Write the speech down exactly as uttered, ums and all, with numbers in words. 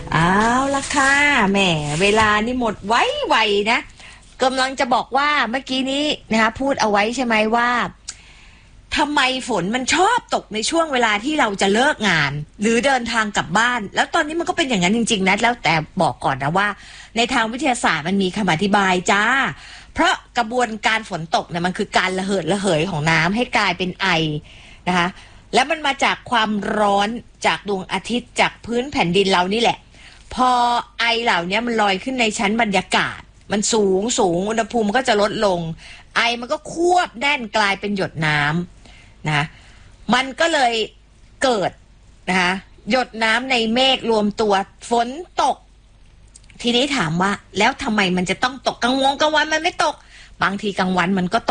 เอาละค่ะแหมเวลานี่หมดไวไวนะกำลังจะบอกว่าเมื่อกี้นี้นะคะพูดเอาไว้ใช่ไหมว่าทำไมฝนมันชอบตกในช่วงเวลาที่เราจะเลิกงานหรือเดินทางกลับบ้านแล้วตอนนี้มันก็เป็นอย่างนั้นจริงๆนะแล้วแต่บอกก่อนนะว่าในทางวิทยาศาสตร์มันมีคำอธิบายจ้าเพราะกระบวนการฝนตกเนี่ยมันคือการระเหิดระเหยของน้ำให้กลายเป็นไอนะคะแล้วมันมาจากความร้อนจากดวงอาทิตย์จากพื้นแผ่นดินเรานี่แหละพอไอเหล่านี้มันลอยขึ้นในชั้นบรรยากาศมันสูงสูงอุณหภูมิก็จะลดลงไอมันก็ควบแน่นกลายเป็นหยดน้ำนะมันก็เลยเกิดนะคะหยดน้ำในเมฆรวมตัวฝนตกทีนี้ถามว่าแล้วทำไมมันจะต้องตกกลางวงกลางวันมันไม่ตกบางทีกลางวันมันก็ตก